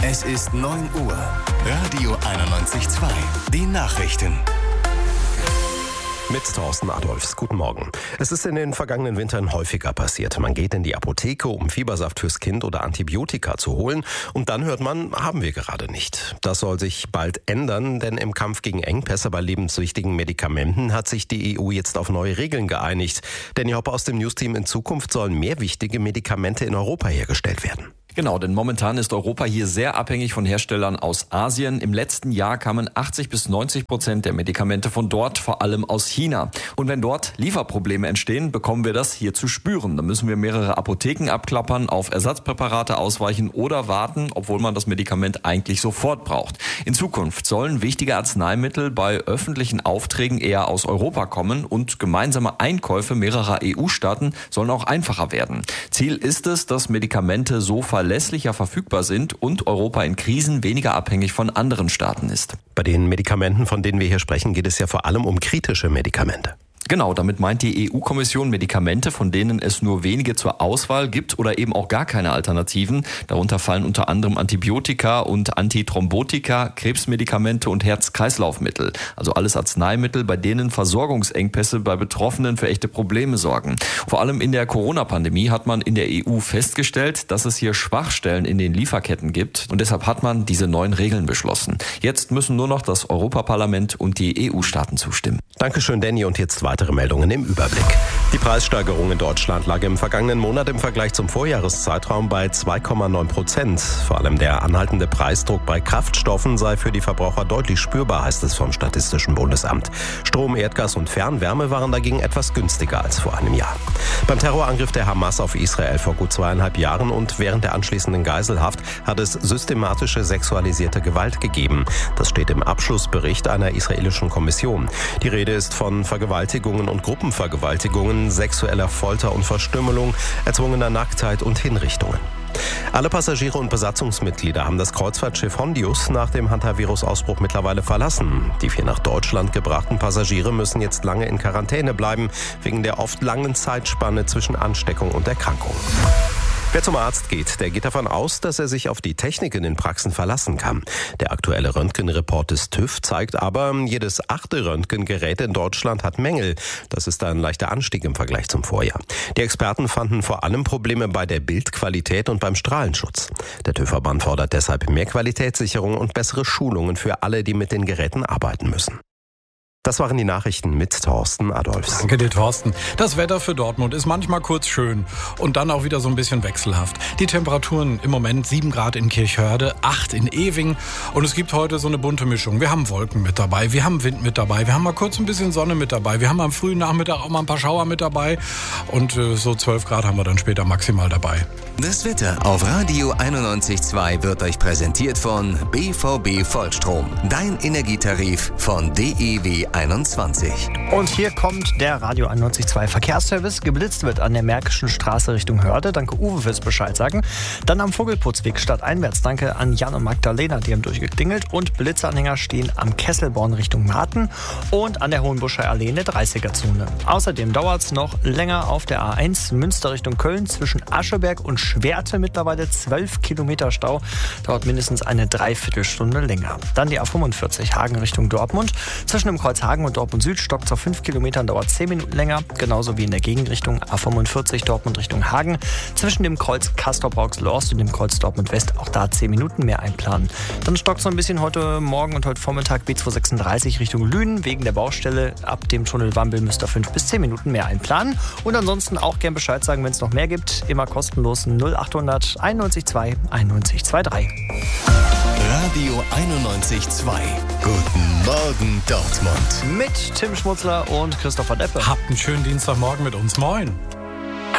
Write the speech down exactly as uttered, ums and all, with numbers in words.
Es ist neun Uhr. Radio einundneunzig Komma zwei. Die Nachrichten. Mit Thorsten Adolfs. Guten Morgen. Es ist in den vergangenen Wintern häufiger passiert. Man geht in die Apotheke, um Fiebersaft fürs Kind oder Antibiotika zu holen. Und dann hört man, haben wir gerade nicht. Das soll sich bald ändern, denn im Kampf gegen Engpässe bei lebenswichtigen Medikamenten hat sich die E U jetzt auf neue Regeln geeinigt. Danny Hoppe aus dem Newsteam: In Zukunft sollen mehr wichtige Medikamente in Europa hergestellt werden. Genau, denn momentan ist Europa hier sehr abhängig von Herstellern aus Asien. Im letzten Jahr kamen achtzig bis neunzig Prozent der Medikamente von dort, vor allem aus China. Und wenn dort Lieferprobleme entstehen, bekommen wir das hier zu spüren. Dann müssen wir mehrere Apotheken abklappern, auf Ersatzpräparate ausweichen oder warten, obwohl man das Medikament eigentlich sofort braucht. In Zukunft sollen wichtige Arzneimittel bei öffentlichen Aufträgen eher aus Europa kommen und gemeinsame Einkäufe mehrerer E U-Staaten sollen auch einfacher werden. Ziel ist es, dass Medikamente so verlässlich verlässlicher verfügbar sind und Europa in Krisen weniger abhängig von anderen Staaten ist. Bei den Medikamenten, von denen wir hier sprechen, geht es ja vor allem um kritische Medikamente. Genau, damit meint die E U-Kommission Medikamente, von denen es nur wenige zur Auswahl gibt oder eben auch gar keine Alternativen. Darunter fallen unter anderem Antibiotika und Antithrombotika, Krebsmedikamente und Herz-Kreislauf-Mittel. Also alles Arzneimittel, bei denen Versorgungsengpässe bei Betroffenen für echte Probleme sorgen. Vor allem in der Corona-Pandemie hat man in der E U festgestellt, dass es hier Schwachstellen in den Lieferketten gibt. Und deshalb hat man diese neuen Regeln beschlossen. Jetzt müssen nur noch das Europaparlament und die E U-Staaten zustimmen. Dankeschön, Danny. Und jetzt weiter. Weitere Meldungen im Überblick. Die Preissteigerung in Deutschland lag im vergangenen Monat im Vergleich zum Vorjahreszeitraum bei zwei Komma neun Prozent. Vor allem der anhaltende Preisdruck bei Kraftstoffen sei für die Verbraucher deutlich spürbar, heißt es vom Statistischen Bundesamt. Strom, Erdgas und Fernwärme waren dagegen etwas günstiger als vor einem Jahr. Beim Terrorangriff der Hamas auf Israel vor gut zweieinhalb Jahren und während der anschließenden Geiselhaft hat es systematische sexualisierte Gewalt gegeben. Das steht im Abschlussbericht einer israelischen Kommission. Die Rede ist von Vergewaltigung und Gruppenvergewaltigungen, sexueller Folter und Verstümmelung, erzwungener Nacktheit und Hinrichtungen. Alle Passagiere und Besatzungsmitglieder haben das Kreuzfahrtschiff Hondius nach dem Hantavirus-Ausbruch mittlerweile verlassen. Die vier nach Deutschland gebrachten Passagiere müssen jetzt lange in Quarantäne bleiben, wegen der oft langen Zeitspanne zwischen Ansteckung und Erkrankung. Wer zum Arzt geht, der geht davon aus, dass er sich auf die Technik in den Praxen verlassen kann. Der aktuelle Röntgenreport des TÜV zeigt aber, jedes achte Röntgengerät in Deutschland hat Mängel. Das ist ein leichter Anstieg im Vergleich zum Vorjahr. Die Experten fanden vor allem Probleme bei der Bildqualität und beim Strahlenschutz. Der TÜV-Verband fordert deshalb mehr Qualitätssicherung und bessere Schulungen für alle, die mit den Geräten arbeiten müssen. Das waren die Nachrichten mit Thorsten Adolfs. Danke dir, Thorsten. Das Wetter für Dortmund ist manchmal kurz schön und dann auch wieder so ein bisschen wechselhaft. Die Temperaturen im Moment sieben Grad in Kirchhörde, acht in Ewing und es gibt heute so eine bunte Mischung. Wir haben Wolken mit dabei, wir haben Wind mit dabei, wir haben mal kurz ein bisschen Sonne mit dabei, wir haben am frühen Nachmittag auch mal ein paar Schauer mit dabei und äh, so zwölf Grad haben wir dann später maximal dabei. Das Wetter auf Radio einundneunzig Komma zwei wird euch präsentiert von B V B Vollstrom. Dein Energietarif von D E W einundzwanzig. Und hier kommt der Radio einundneunzig Komma zwei Verkehrsservice. Geblitzt wird an der Märkischen Straße Richtung Hörde. Danke Uwe fürs Bescheid sagen. Dann am Vogelputzweg stadteinwärts. Danke an Jan und Magdalena, die haben durchgeklingelt. Und Blitzanhänger stehen am Kesselborn Richtung Marten und an der Hohenbuscher Allee in der dreißiger-Zone. Außerdem dauert es noch länger auf der A eins Münster Richtung Köln zwischen Ascheberg und Schwerte. Mittlerweile zwölf Kilometer Stau. Dauert mindestens eine Dreiviertelstunde länger. Dann die A fünfundvierzig Hagen Richtung Dortmund. Zwischen dem Kreuz Hagen und Dortmund Süd stockt es auf fünf Kilometern, dauert zehn Minuten länger. Genauso wie in der Gegenrichtung A fünfundvierzig Dortmund Richtung Hagen. Zwischen dem Kreuz Castrop-Rauxel-Ost und dem Kreuz Dortmund West auch da zehn Minuten mehr einplanen. Dann stockt es noch ein bisschen heute Morgen und heute Vormittag B zweihundertsechsunddreißig Richtung Lünen. Wegen der Baustelle ab dem Tunnel Wambel müsst ihr fünf bis zehn Minuten mehr einplanen. Und ansonsten auch gern Bescheid sagen, wenn es noch mehr gibt. Immer kostenlos null achthundert einundneunzig Komma zwei einundneunzig Komma drei. Radio einundneunzig Komma zwei. Guten Morgen Dortmund. Mit Tim Schmutzler und Christopher Deppe. Habt einen schönen Dienstagmorgen mit uns. Moin.